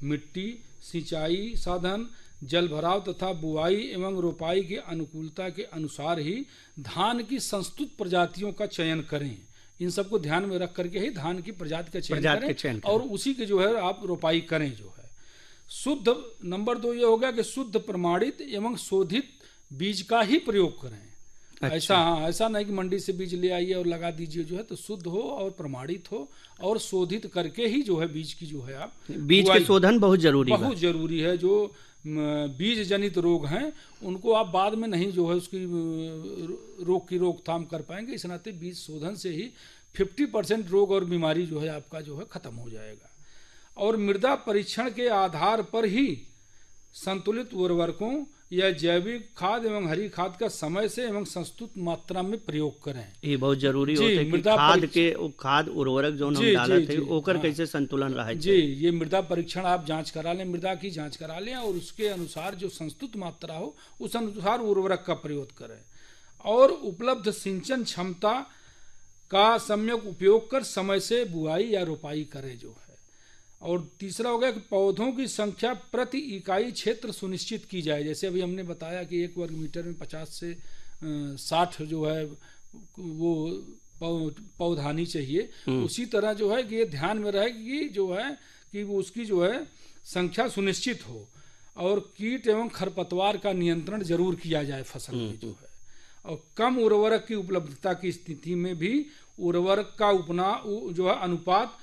मिट्टी, सिंचाई साधन, जल भराव तथा बुआई एवं रोपाई की अनुकूलता के अनुसार ही धान की संस्तुत प्रजातियों का चयन करें। इन सबको ध्यान में रख करके ही धान की प्रजाति का चयन करें और उसी के जो है आप रोपाई करें। जो है शुद्ध, नंबर 2 ये हो गया कि शुद्ध प्रमाणित एवं शोधित बीज का ही प्रयोग करें। अच्छा। ऐसा नहीं कि मंडी से बीज ले आइए और लगा दीजिए। जो है तो शुद्ध हो और प्रमाणित हो और शोधित करके ही जो है बीज की जो है आप बीज के शोधन बहुत जरूरी है। जो बीज जनित रोग हैं उनको आप बाद में नहीं जो है उसकी रोग की रोकथाम कर पाएंगे। इस नाते बीज शोधन से ही 50% रोग और बीमारी जो है आपका जो है खत्म हो जाएगा। और मृदा परीक्षण के आधार पर ही संतुलित उर्वरकों या जैविक खाद एवं हरी खाद का समय से एवं संस्तुत मात्रा में प्रयोग करें। ये बहुत जरूरी होता है कि खाद उर्वरक जो हम डालत है ओकर कैसे संतुलन रहे। जी, ये मृदा परीक्षण आप जांच करा लें, मृदा की जांच करा लें और उसके अनुसार जो संस्तुत मात्रा हो उस अनुसार उर्वरक का प्रयोग करें। और उपलब्ध सिंचन क्षमता का सम्यक उपयोग कर समय से बुआई या रोपाई करें। जो है और तीसरा हो गया कि पौधों की संख्या प्रति इकाई क्षेत्र सुनिश्चित की जाए। जैसे अभी हमने बताया कि 1 वर्ग मीटर में 50 से 60 जो है वो पौधानी चाहिए। उसी तरह जो है कि ये ध्यान में रहे कि जो है कि वो उसकी जो है संख्या सुनिश्चित हो और कीट एवं खरपतवार का नियंत्रण जरूर किया जाए फसल में। जो है और कम उर्वरक की उपलब्धता की स्थिति में भी उर्वरक का जो है अनुपात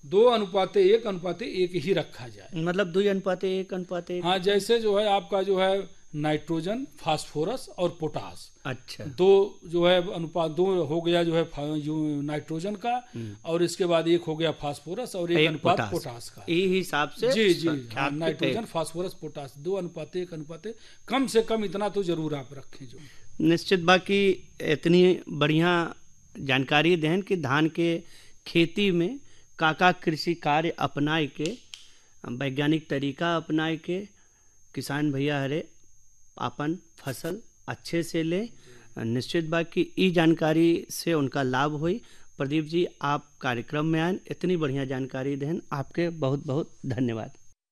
2:1:1 ही रखा जाए। मतलब 2:1:1:1। हाँ, जैसे जो है आपका जो है नाइट्रोजन, फास्फोरस और पोटास। अच्छा। 2 जो है अनुपात 2 हो गया जो है नाइट्रोजन का और इसके बाद 1 हो गया फास्फोरस और 1 अनुपात पोटास का। ये हिसाब से जी नाइट्रोजन, फास्फोरस, पोटास 2:1:1 कम से कम इतना तो जरूर आप रखें। जो निश्चित बाकी इतनी बढ़िया जानकारी दें कि धान के खेती में का कृषि कार्य अपनाए के, वैज्ञानिक तरीका अपनाए के किसान भैया हरे अपन फसल अच्छे से ले। निश्चित बात कि ई जानकारी से उनका लाभ हुई। प्रदीप जी, आप कार्यक्रम में आए, इतनी बढ़िया जानकारी दें, आपके बहुत बहुत धन्यवाद।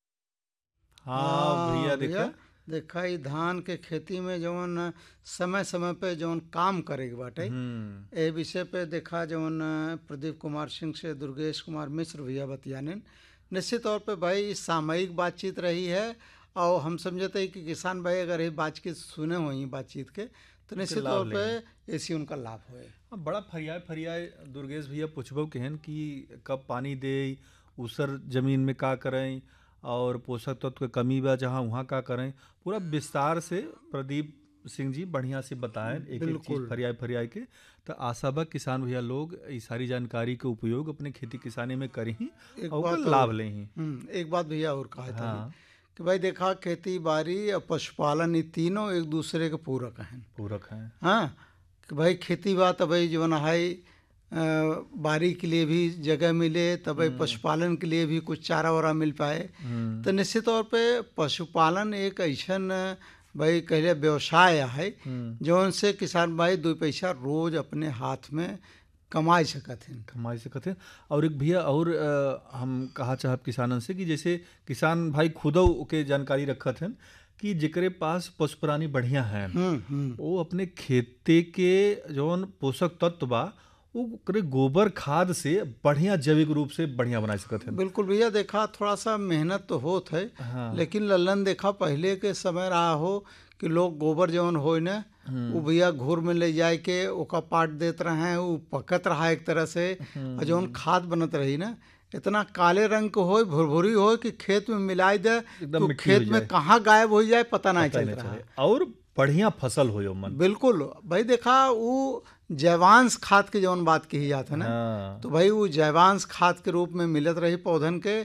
हाँ भैया देखा ही धान के खेती में जौन समय समय पे जौन काम करे के बाटे ए विषय पे देखा जौन प्रदीप कुमार सिंह से दुर्गेश कुमार मिश्र भैया बतियाने। निश्चित तौर पे भाई सामयिक बातचीत रही है और हम समझते हैं कि किसान भाई अगर ये बातचीत सुने हुई बातचीत के तो निश्चित तौर पे ऐसी उनका लाभ हुए। बड़ा फरियाय दुर्गेश भैया पूछबो केहन कि कब पानी दे, उसर जमीन में का करें और पोषक तत्व के कमी बा जहाँ वहाँ का करें, पूरा विस्तार से प्रदीप सिंह जी बढ़िया से बताएं एक चीज फरियाय के। तो आशा बा किसान भैया लोग इस सारी जानकारी के उपयोग अपने खेती किसानी में करें ही और लाभ लें ही। एक बात भैया और कहा था कि भाई देखा खेती बाड़ी और पशुपालन ये तीनों एक दूसरे के पूरक हैं। हाँ कि भाई खेती बात भाई जो है बारी के लिए भी जगह मिले तब पशुपालन के लिए भी कुछ चारा वारा मिल पाए। तो निश्चित तौर पे पशुपालन एक ऐसन भाई कहले व्यवसाय है जो उनसे किसान भाई 2 पैसा रोज अपने हाथ में कमा सकते हैं। और एक भैया और हम कहा चाहब किसानन से कि जैसे किसान भाई खुद के जानकारी रखत हैं कि जेकरे पास पशु प्राणी बढ़िया हैं वो अपने खेते के जौन पोषक तत्व बा वो गोबर खाद से बढ़िया जैविक रूप से बढ़िया बना सकते हैं। बिल्कुल भैया देखा थोड़ा सा मेहनत तो होत है। हाँ। लेकिन लल्लन देखा पहले के समय रहा हो कि लोग गोबर जौन हो न वो भैया घूर में ले जाए के ओका पाट देते रहे, वो पकत रहा एक तरह से और जौन खाद बनत रही ना इतना काले रंग के हो भुरभुरी हो कि खेत में मिलाई दे तो खेत में कहाँ गायब हो जाए पता नहीं चल रहा और बढ़िया फसल हो मन। बिल्कुल भाई देखा वो जैवांश खाद की जौन बात की जात है ना तो भाई वो जैवांश खाद के रूप में मिलत रही पौधन के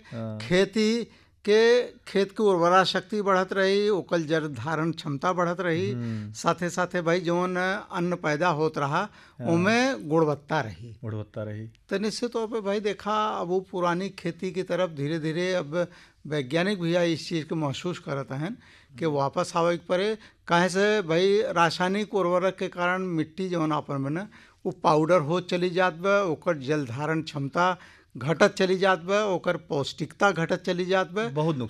खेत की उर्वरा शक्ति बढ़त रही, ओकल जल धारण क्षमता बढ़त रही, साथे साथे भाई जौन अन्न पैदा होत रहा उनमें गुणवत्ता रही। तो निश्चित तौर पे भाई देखा अब वो पुरानी खेती की तरफ धीरे धीरे अब वैज्ञानिक भैया इस चीज़ को महसूस करते हैं कि वापस आवे के पड़े। कहे से भाई रासायनिक उर्वरक के कारण मिट्टी जौन आपन बना वो पाउडर हो चली जात बा, ओकर जल धारण क्षमता घटत चली जात बा, ओकर पौष्टिकता घटत चली जात बा, बहुत